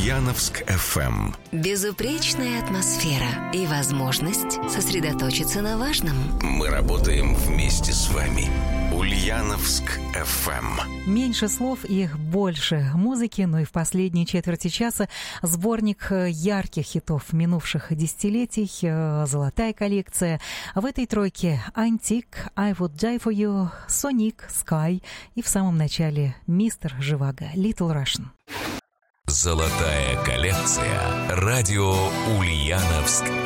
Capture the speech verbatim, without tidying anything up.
Ульяновск эф эм. Безупречная атмосфера и возможность сосредоточиться на важном. Мы работаем вместе с вами. Ульяновск эф эм. Меньше слов и больше музыки, но и в последней четверти часа сборник ярких хитов минувших десятилетий, золотая коллекция. В этой тройке Антик, I Would Die For You, Sonic, Sky и в самом начале Мистер Живаго, Little Russian. Золотая коллекция. Радио Ульяновск